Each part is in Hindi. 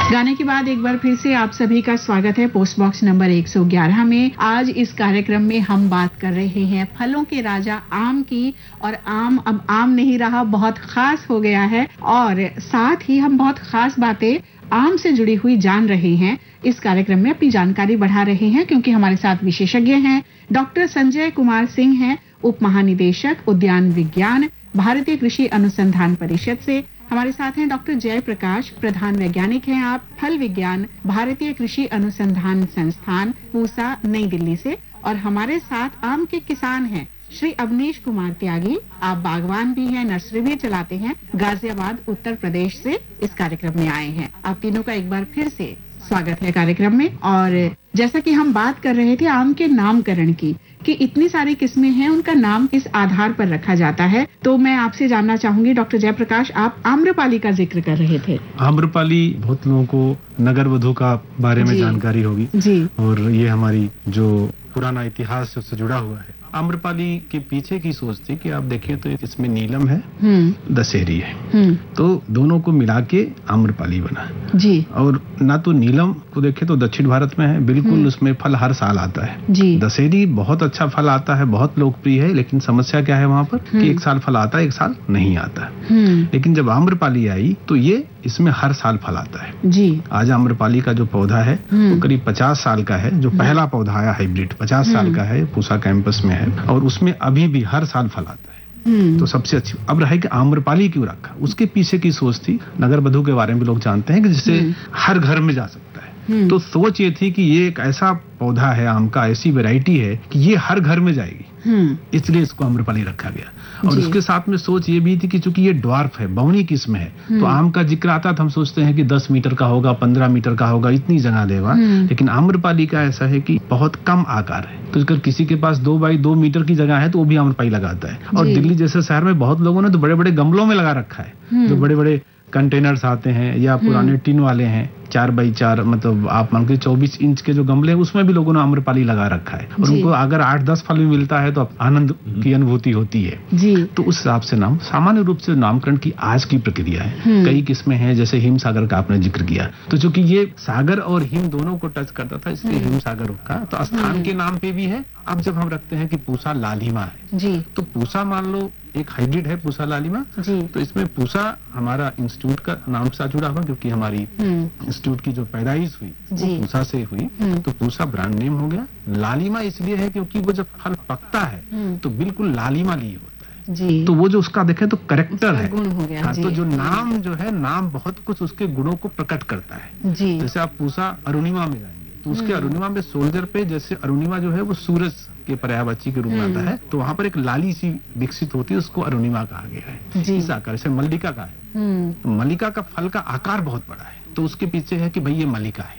गाने के बाद एक बार फिर से आप सभी का स्वागत है पोस्ट बॉक्स नंबर 111 में। आज इस कार्यक्रम में हम बात कर रहे हैं फलों के राजा आम की। और आम अब आम नहीं रहा, बहुत खास हो गया है। और साथ ही हम बहुत खास बातें आम से जुड़ी हुई जान रहे हैं। इस कार्यक्रम में अपनी जानकारी बढ़ा रहे हैं क्योंकि हमारे साथ विशेषज्ञ हैं। डॉक्टर संजय कुमार सिंह हैं, उप महानिदेशक उद्यान विज्ञान, भारतीय कृषि अनुसंधान परिषद से। हमारे साथ हैं डॉक्टर जय प्रकाश, प्रधान वैज्ञानिक हैं आप, फल विज्ञान, भारतीय कृषि अनुसंधान संस्थान, पूसा, नई दिल्ली से। और हमारे साथ आम के किसान हैं श्री अवनीश कुमार त्यागी, आप बागवान भी हैं, नर्सरी भी चलाते हैं, गाजियाबाद उत्तर प्रदेश से इस कार्यक्रम में आए हैं। आप तीनों का एक बार फिर से स्वागत है कार्यक्रम में। और जैसा कि हम बात कर रहे थे आम के नामकरण की, कि इतनी सारी किस्में हैं, उनका नाम किस आधार पर रखा जाता है, तो मैं आपसे जानना चाहूंगी डॉक्टर जयप्रकाश, आप आम्रपाली का जिक्र कर रहे थे। आम्रपाली बहुत लोगों को नगर वधु का बारे में जानकारी होगी जी। और ये हमारी जो पुराना इतिहास है उससे जुड़ा हुआ है। आम्रपाली के पीछे की सोच थी कि आप देखिए तो इसमें नीलम है, दशहरी है, तो दोनों को मिला के आम्रपाली बना जी। और ना तो नीलम को देखे तो दक्षिण भारत में है, बिल्कुल उसमें फल हर साल आता है जी। दशहरी बहुत अच्छा फल आता है, बहुत लोकप्रिय है, लेकिन समस्या क्या है वहाँ पर कि एक साल फल आता है, एक साल नहीं आता है। लेकिन जब आम्रपाली आई तो ये इसमें हर साल फल आता है जी। आज आम्रपाली का जो पौधा है वो करीब 50 साल का है। जो पहला पौधा आया हाइब्रिड 50 साल का है, पूसा कैंपस में है, और उसमें अभी भी हर साल फल आता है। तो सबसे अच्छी अब रहा कि आम्रपाली क्यों रखा, उसके पीछे की सोच थी, नगर वधु के बारे में लोग जानते हैं कि जिससे हर घर में जा सकता है। तो सोच ये थी कि ये एक ऐसा पौधा है आम का, ऐसी वैरायटी है कि ये हर घर में जाएगी, इसलिए इसको आम्रपाली रखा गया। और उसके साथ में सोच ये भी थी कि चूंकि ये ड्वार्फ है, बौनी किस्म है, तो आम का जिक्र आता तो हम सोचते हैं कि 10 मीटर का होगा, 15 मीटर का होगा, इतनी जगह देगा। लेकिन आम्रपाली का ऐसा है कि बहुत कम आकार है, तो अगर किसी के पास 2 बाई 2 मीटर की जगह है तो वो भी आम्रपाली लगाता है। और दिल्ली जैसे शहर में बहुत लोगों ने तो बड़े बड़े गमलों में लगा रखा है, जो बड़े बड़े कंटेनर्स आते हैं या पुराने टिन वाले हैं, 4 बाई 4, मतलब आप मान के 24 इंच के जो गमले हैं उसमें भी लोगों ने आम्रपाली लगा रखा है। और उनको अगर 8-10 फल भी मिलता है तो आनंद की अनुभूति होती है जी। तो उस हिसाब से नाम, सामान्य रूप से नामकरण की आज की प्रक्रिया है। कई किस्में हैं, जैसे हिम सागर का आपने जिक्र किया, तो चूंकि ये सागर और हिम दोनों को टच करता था इसलिए हिम सागर का तो स्थान के नाम पे भी है। अब जब हम रखते हैं कि पूसा लालिमा है जी, तो पूसा मान लो एक हाइब्रिड है पूसा लालिमा जी। तो इसमें पूसा हमारा इंस्टीट्यूट का नाम से जुड़ा हुआ, क्योंकि हमारी इंस्टीट्यूट की जो पैदाइश हुई वो पूसा से हुई, तो पूसा ब्रांड नेम हो गया। लालिमा इसलिए है क्योंकि वो जब फल पकता है तो बिल्कुल लालिमा लिए होता है जी। तो वो जो उसका देखें तो करेक्टर है, गुण हो गया तो जो नाम जो है, नाम बहुत कुछ उसके गुणों को प्रकट करता है जी। जैसे आप पूसा अरुणिमा में जाएंगे तो उसके अरुणिमा में सोल्जर पे, जैसे अरुणिमा जो है वो सूरज के पर्यायवाची के रूप में आता है, तो वहाँ पर एक लाली सी विकसित होती है, उसको अरुणिमा कहा गया है। इस आकार से मल्लिका का है, तो मल्लिका का फल का आकार बहुत बड़ा है, तो उसके पीछे है कि भाई ये मल्लिका है,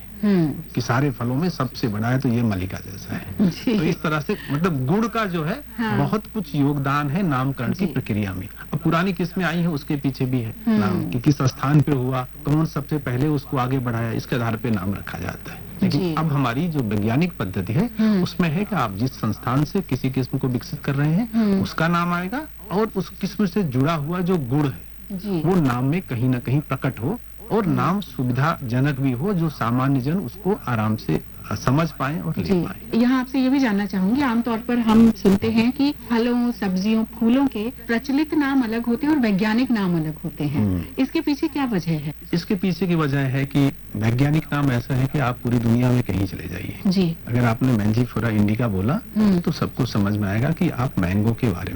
कि सारे फलों में सबसे बड़ा है तो ये मल्लिका जैसा है। तो इस तरह से मतलब गुण का जो है बहुत कुछ योगदान है नामकरण की प्रक्रिया में। अब पुरानी किस्में आई है उसके पीछे भी है नाम, कि किस स्थान पे हुआ, कौन सबसे पहले उसको आगे बढ़ाया, इसके आधार पे नाम रखा जाता है। लेकिन अब हमारी जो वैज्ञानिक पद्धति है उसमें है कि आप जिस संस्थान से किसी किस्म को विकसित कर रहे हैं उसका नाम आएगा, और उस किस्म से जुड़ा हुआ जो गुण है वो नाम में कहीं ना कहीं प्रकट हो, और नाम सुविधाजनक भी हो, जो सामान्य जन उसको आराम से समझ पाए और ले पाए। यहाँ आपसे ये भी जानना चाहूंगी, आमतौर पर हम सुनते हैं कि फलों, सब्जियों, फूलों के प्रचलित नाम अलग होते हैं और वैज्ञानिक नाम अलग होते हैं। इसके पीछे क्या वजह है? इसके पीछे की वजह है कि वैज्ञानिक नाम ऐसा है कि आप पूरी दुनिया में कहीं चले जाइए जी, अगर आपने मैंजीफोरा इंडिका बोला तो सबको समझ में आएगा कि आप मैंगो के बारे में